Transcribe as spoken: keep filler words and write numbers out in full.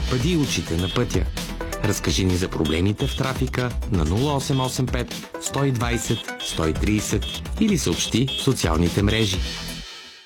Бъди очите на пътя. Разкажи ни за проблемите в трафика на нула осем осем пет сто и двайсет сто и трийсет или съобщи в социалните мрежи.